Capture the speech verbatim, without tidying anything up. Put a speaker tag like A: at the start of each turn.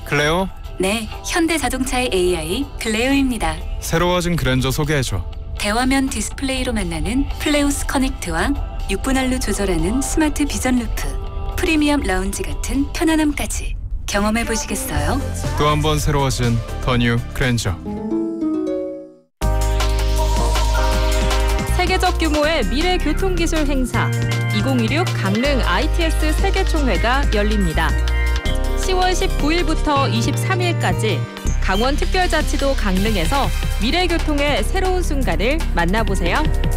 A: 클레오?
B: 네, 현대자동차의 에이아이 클레오입니다.
A: 새로워진 그랜저 소개해줘.
B: 대화면 디스플레이로 만나는 플레오스 커넥트와 육 분 안로 조절하는 스마트 비전 루프, 프리미엄 라운지 같은 편안함까지 경험해 보시겠어요?
A: 또 한 번 새로워진 더 뉴 그랜저.
C: 세계적 규모의 미래 교통기술 행사 이천십육 강릉 아이티엑스 세계총회가 열립니다. 시월 십구일부터 이십삼일까지 강원특별자치도 강릉에서 미래 교통의 새로운 순간을 만나보세요.